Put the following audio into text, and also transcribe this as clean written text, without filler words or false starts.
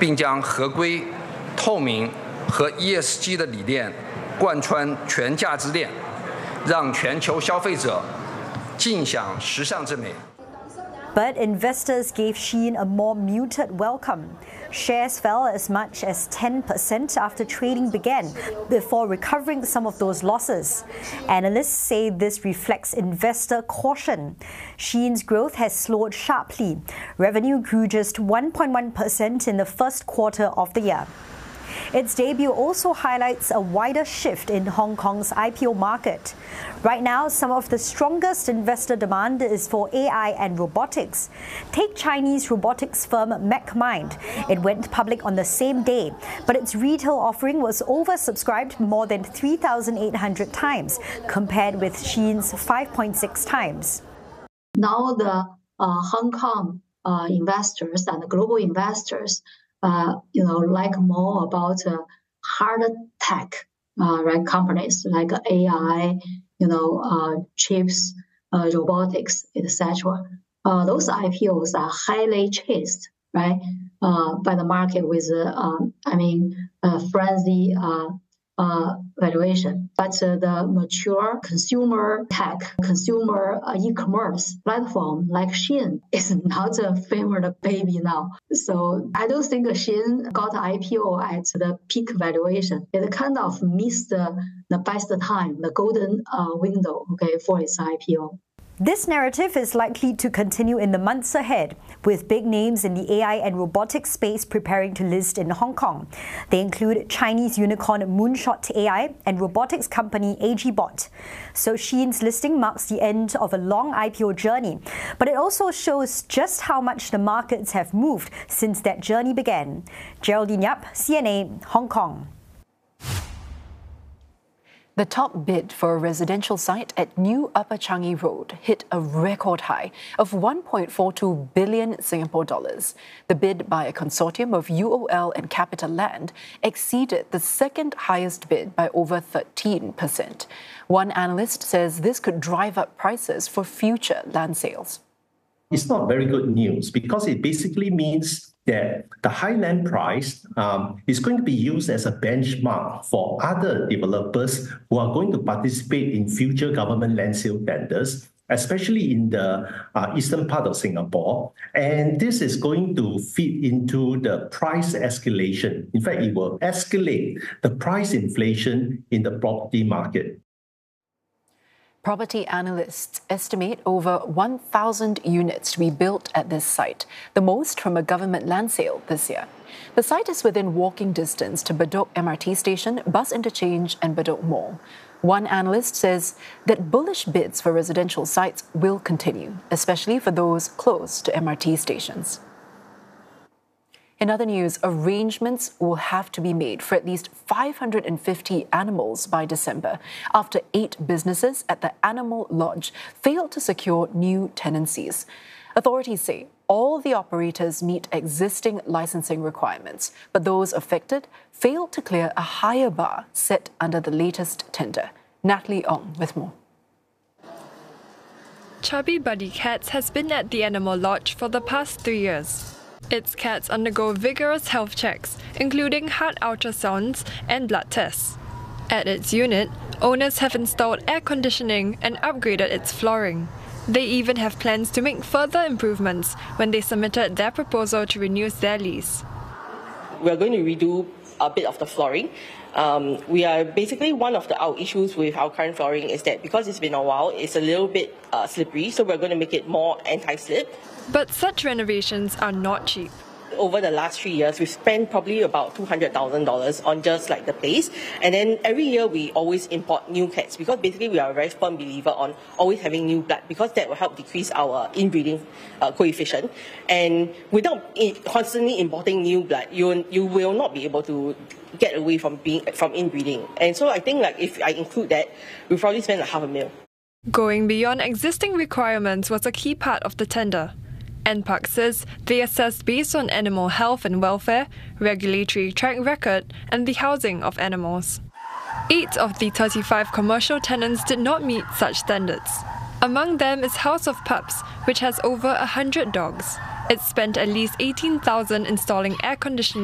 并将合规、透明和 ESG 的理念贯穿全价值链，让全球消费者尽享时尚之美。 But investors gave Shein a more muted welcome. Shares fell as much as 10% after trading began, before recovering some of those losses. Analysts say this reflects investor caution. Shein's growth has slowed sharply. Revenue grew just 1.1% in the first quarter of the year. Its debut also highlights a wider shift in Hong Kong's IPO market. Right now, some of the strongest investor demand is for AI and robotics. Take Chinese robotics firm MechMind. It went public on the same day, but its retail offering was oversubscribed more than 3,800 times, compared with Shein's 5.6 times. Now the Hong Kong investors and global investors like more about hard tech, right? Companies like AI, chips, robotics, etc. Those IPOs are highly chased, right, by the market with, frenzy valuation. But the mature consumer tech, consumer e-commerce platform like Shein is not a favorite baby now. So I don't think Shein got IPO at the peak valuation. It kind of missed the best time, the golden window, for its IPO. This narrative is likely to continue in the months ahead, with big names in the AI and robotics space preparing to list in Hong Kong. They include Chinese unicorn Moonshot AI and robotics company AGBot. So Shein's listing marks the end of a long IPO journey, but it also shows just how much the markets have moved since that journey began. Geraldine Yap, CNA, Hong Kong. The top bid for a residential site at New Upper Changi Road hit a record high of 1.42 billion Singapore dollars. The bid by a consortium of UOL and CapitaLand exceeded the second highest bid by over 13%. One analyst says this could drive up prices for future land sales. It's not very good news because it basically means that the high land price is going to be used as a benchmark for other developers who are going to participate in future government land sale tenders, especially in the eastern part of Singapore. And this is going to feed into the price escalation. In fact, it will escalate the price inflation in the property market. Property analysts estimate over 1,000 units to be built at this site, the most from a government land sale this year. The site is within walking distance to Bedok MRT station, bus interchange and Bedok Mall. One analyst says that bullish bids for residential sites will continue, especially for those close to MRT stations. In other news, arrangements will have to be made for at least 550 animals by December after 8 businesses at the Animal Lodge failed to secure new tenancies. Authorities say all the operators meet existing licensing requirements, but those affected failed to clear a higher bar set under the latest tender. Natalie Ong with more. Chubby Buddy Cats has been at the Animal Lodge for the past 3 years. Its cats undergo vigorous health checks, including heart ultrasounds and blood tests. At its unit, owners have installed air conditioning and upgraded its flooring. They even have plans to make further improvements when they submitted their proposal to renew their lease. We're going to redo a bit of the flooring. We are basically one of our issues with our current flooring is that because it's been a while, it's a little bit slippery, so we're going to make it more anti-slip. But such renovations are not cheap. Over the last 3 years, we've spent probably about $200,000 on just like the place. And then every year we always import new cats because basically we are a very firm believer on always having new blood because that will help decrease our inbreeding coefficient. And without constantly importing new blood, you will not be able to get away from inbreeding. And so I think like if I include that, we'll probably spend like $500,000. Going beyond existing requirements was a key part of the tender. NParks says they assessed based on animal health and welfare, regulatory track record, and the housing of animals. 8 of the 35 commercial tenants did not meet such standards. Among them is House of Pups, which has over 100 dogs. It spent at least $18,000 installing air conditioning